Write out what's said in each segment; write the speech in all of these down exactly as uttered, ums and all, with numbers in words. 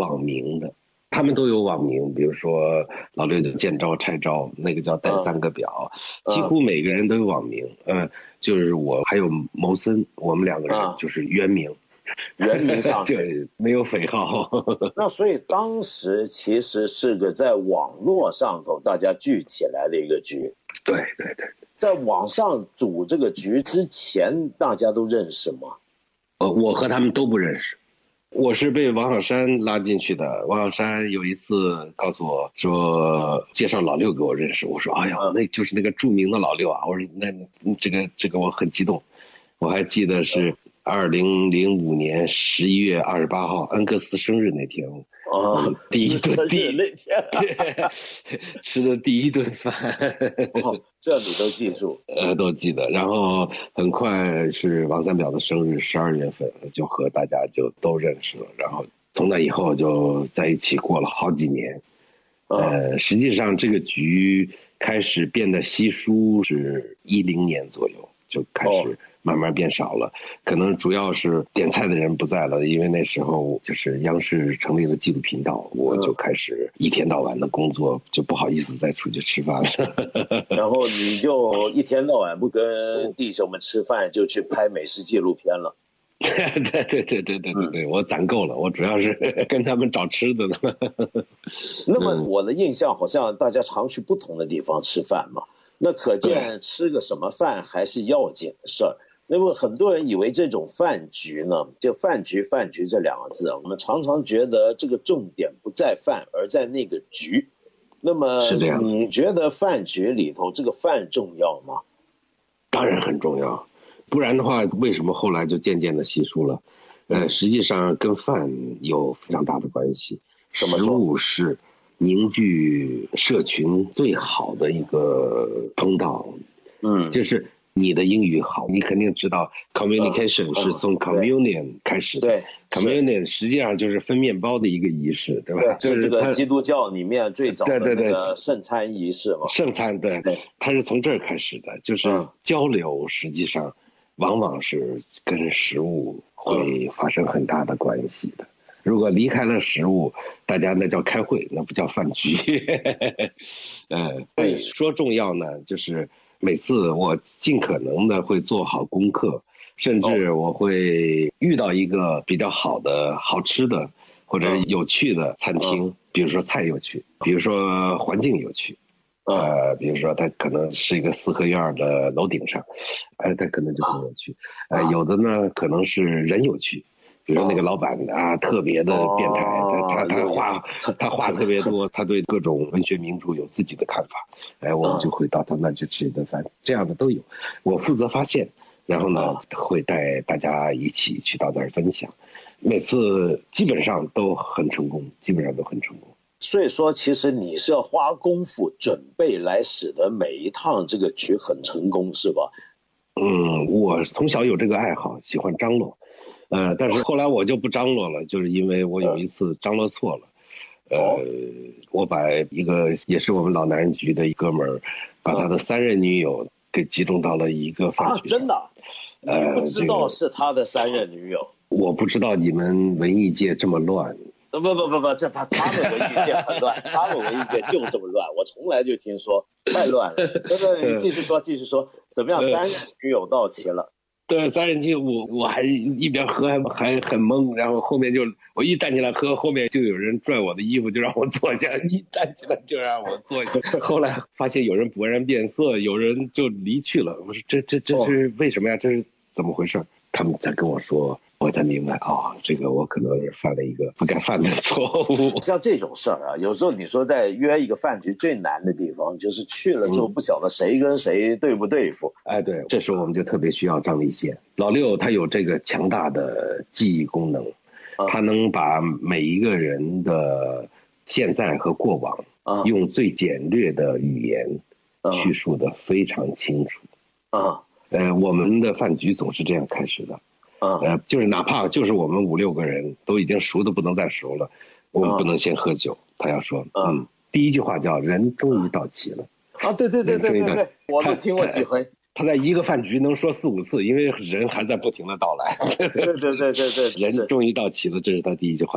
网名的，他们都有网名，比如说老六的见招拆招，那个叫带三个表，嗯、几乎每个人都有网名。呃，就是我还有谋森，我们两个人就是原名。 原名上就没有匪号。 那所以当时其实是个在网络上头大家聚起来的一个局。 对对对， 在网上组这个局之前，大家都认识吗？ 呃，我和他们都不认识，我是被王小山拉进去的。王小山有一次告诉我说，介绍老六给我认识。我说，哎呀，那就是那个著名的老六啊！我说，那这个这个我很激动。我还记得是二零零五年十一月二十八号恩格斯生日那天， 哦， 第一顿第一那天吃的第一顿饭， 哦，这你都记住？ 呃，都记得。然后很快是王三表的生日，十二月份就和大家就都认识了。然后从那以后就在一起过了好几年。呃，实际上这个局开始变得稀疏是一零年左右就开始慢慢变少了，可能主要是点菜的人不在了，因为那时候就是央视成立了纪录频道，我就开始一天到晚的工作，就不好意思再出去吃饭了。 然后你就一天到晚不跟弟兄们吃饭，就去拍美食纪录片了。 对对对对对对对，我攒够了，我主要是跟他们找吃的呢。 那么我的印象好像大家常去不同的地方吃饭嘛，那可见吃个什么饭还是要紧的事儿。那么很多人以为这种饭局呢，就饭局饭局这两个字，我们常常觉得这个重点不在饭，而在那个局。那么你觉得饭局里头这个饭重要吗？ 当然很重要，不然的话为什么后来就渐渐的稀疏了？呃，实际上跟饭有非常大的关系。食物是凝聚社群最好的一个通道。嗯，就是你的英语好，你肯定知道 communication 是从 communion 开始的。对 ，communion 实际上就是分面包的一个仪式，对吧？ 对，就是这个基督教里面最早的那个圣餐仪式嘛。 圣餐，对，它是从这儿开始的，就是交流实际上往往是跟食物会发生很大的关系的。如果离开了食物，大家那叫开会，那不叫饭局。呃，说重要呢，就是每次我尽可能的会做好功课，甚至我会遇到一个比较好的、好吃的或者有趣的餐厅，比如说菜有趣，比如说环境有趣。呃，比如说它可能是一个四合院的楼顶上，哎，它可能就很有趣。呃，有的呢可能是人有趣。比如说那个老板啊，特别的变态，他他他话他话特别多，他对各种文学名著有自己的看法，哎，我们就会到他那去吃一顿饭，这样的都有。我负责发现，然后呢会带大家一起去到那儿分享，每次基本上都很成功，基本上都很成功。 所以说，其实你是要花功夫准备来使得每一趟这个局很成功，是吧？ 嗯，我从小有这个爱好，喜欢张罗。呃，但是后来我就不张罗了，就是因为我有一次张罗错了，呃，我把一个也是我们老男人局的一哥们儿，把他的三任女友给集中到了一个饭局上。 啊，真的？你不知道是他的三任女友？ 呃这个、我不知道你们文艺界这么乱。 不不不不，这他他们文艺界很乱，他们文艺界就这么乱，我从来就听说太乱了。对对，你继续说，继续说，怎么样？三任女友到齐了。 对，三人机我我还一边喝还还很懵，然后后面就我一站起来喝，后面就有人拽我的衣服就让我坐下，一站起来就让我坐下。后来发现有人勃然变色，有人就离去了。我说这这这是为什么呀？这是怎么回事？他们在跟我说，我才明白哦，这个我可能是犯了一个不该犯的错误。 像这种事儿啊，有时候你说在约一个饭局最难的地方，就是去了之后不晓得谁跟谁对不对付。 嗯、哎，对，这时候我们就特别需要张立宪。老六他有这个强大的记忆功能，他能把每一个人的现在和过往，啊、用最简略的语言叙述的非常清楚。啊。呃，我们的饭局总是这样开始的，呃，就是哪怕就是我们五六个人都已经熟的不能再熟了，我们不能先喝酒。他要说，嗯，第一句话叫"人终于到齐了"。 啊，对对对对对对，我都听过几回。 他在一个饭局能说四五次，因为人还在不停的到来。 对对对对对， 人终于到齐了，这是他第一句话。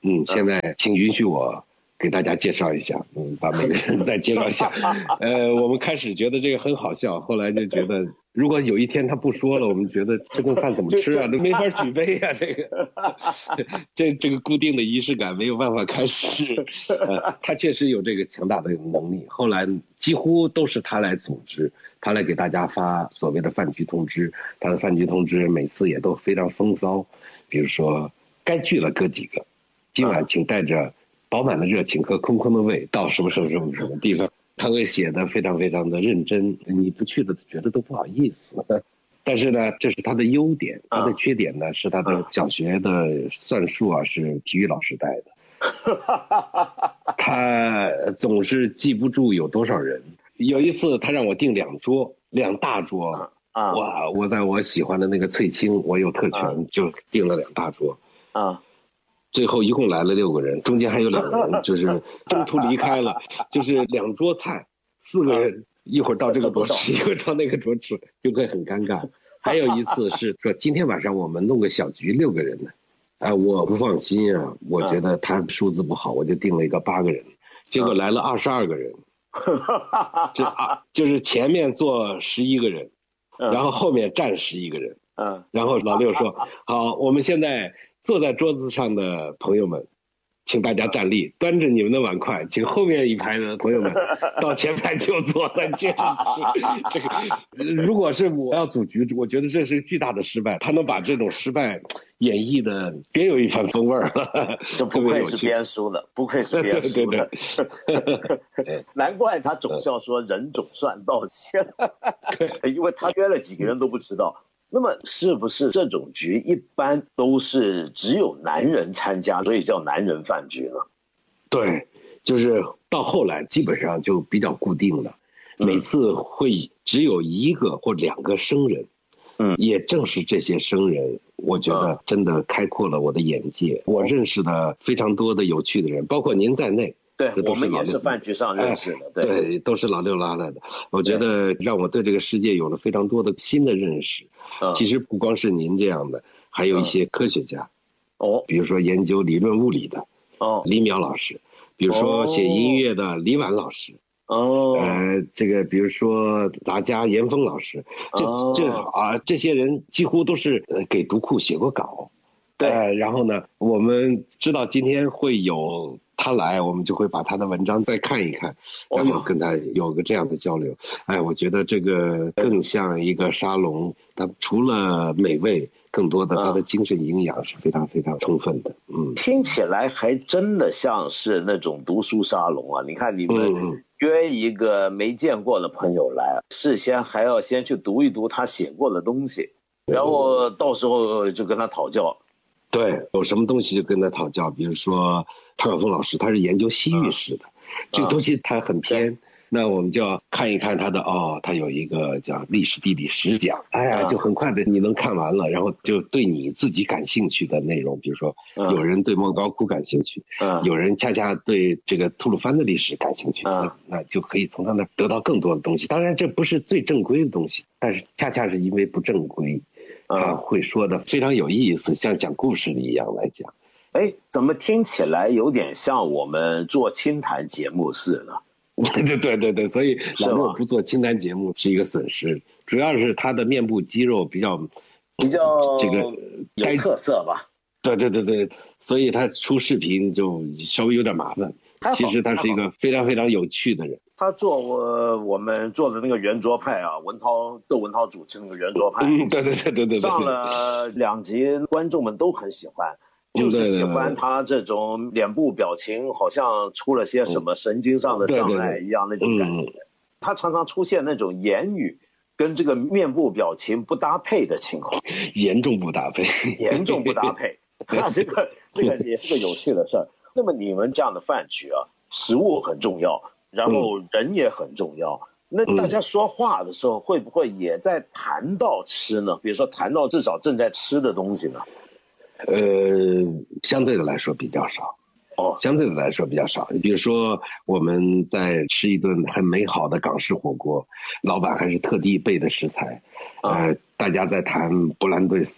嗯，现在请允许我给大家介绍一下，嗯，把每个人再介绍一下。呃，我们开始觉得这个很好笑，后来就觉得如果有一天他不说了，我们觉得这顿饭怎么吃啊，都没法举杯啊，这个这这个固定的仪式感没有办法开始。呃，他确实有这个强大的能力，后来几乎都是他来组织，他来给大家发所谓的饭局通知，他的饭局通知每次也都非常风骚，比如说该聚了哥几个，今晚请带着饱满的热情和空空的胃到什么什么什么什么地方，他会写的非常非常的认真，你不去的觉得都不好意思。但是呢，这是他的优点，他的缺点呢是他的小学的算术啊是体育老师带的，他总是记不住有多少人。有一次他让我订两桌，两大桌啊，哇！我在我喜欢的那个翠青，我有特权，就订了两大桌啊。最后一共来了六个人，中间还有两个人就是中途离开了，就是两桌菜，四个人一会儿到这个桌吃，一会儿到那个桌吃，就会很尴尬。还有一次是说今天晚上我们弄个小局六个人的，啊，我不放心啊，我觉得他数字不好，我就定了一个八个人，结果来了二十二个人，就啊就是前面坐十一个人，然后后面站十一个人，嗯，然后老六说好，我们现在坐在桌子上的朋友们，请大家站立，端着你们的碗筷，请后面一排的朋友们到前排就坐，再接着吃。这个如果是我要组局，我觉得这是巨大的失败。他能把这种失败演绎的别有一番风味了， 就不愧是编书的，不愧是编书的。难怪他总是要说人总算到齐，因为他约了几个人都不知道。那么是不是这种局一般都是只有男人参加，所以叫男人饭局呢？ 对，就是到后来基本上就比较固定了，每次会只有一个或两个生人。嗯，也正是这些生人，我觉得真的开阔了我的眼界。我认识的非常多的有趣的人，包括您在内。 对，我们也是饭局上认识的， 哎、对, 对，都是老六拉来的。我觉得让我对这个世界有了非常多的新的认识。其实不光是您这样的，还有一些科学家，哦，比如说研究理论物理的，哦，李淼老师，比如说写音乐的李婉老师，哦，呃，这个比如说杂家严峰老师，这、哦、这啊，这些人几乎都是呃给读库写过稿。对、呃，然后呢，我们知道今天会有他来，我们就会把他的文章再看一看，然后跟他有个这样的交流。哎，我觉得这个更像一个沙龙，它除了美味，更多的它的精神营养是非常非常充分的。嗯， 听起来还真的像是那种读书沙龙啊！你看你们约一个没见过的朋友来，事先还要先去读一读他写过的东西，然后到时候就跟他讨教。 对，有什么东西就跟他讨教，比如说汤晓峰老师，他是研究西域史的，嗯、这个东西他很偏，嗯、那我们就要看一看他的哦，他有一个叫历史地理十讲，哎呀，就很快的你能看完了，然后就对你自己感兴趣的内容，比如说有人对莫高窟感兴趣，嗯、有人恰恰对这个吐鲁番的历史感兴趣，嗯、那, 那就可以从他那得到更多的东西。当然这不是最正规的东西，但是恰恰是因为不正规。他会说的非常有意思，像讲故事一样来讲。 哎，怎么听起来有点像我们做清谈节目似的？ 对对对对，所以老六不做清谈节目是一个损失，主要是他的面部肌肉比较比较这个有特色吧。 对对对对，所以他出视频就稍微有点麻烦。其实他是一个非常非常有趣的人。 他做我我们做的那个圆桌派啊，文涛窦文涛主持那个圆桌派， 嗯，对对对对对， 上了两集，观众们都很喜欢，就是喜欢他这种脸部表情好像出了些什么神经上的障碍一样那种感觉。他常常出现那种言语跟这个面部表情不搭配的情况， 严重不搭配， 严重不搭配。那这个这个也是个有趣的事儿。那么你们这样的饭局啊，食物很重要。然后人也很重要，那大家说话的时候会不会也在谈到吃呢？比如说谈到至少正在吃的东西呢？ 呃，相对的来说比较少。哦，相对的来说比较少。比如说我们在吃一顿很美好的港式火锅，老板还是特地备的食材，呃，大家在谈布兰顿斯，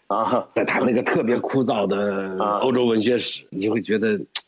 啊， 在谈那个特别枯燥的欧洲文学史，你会觉得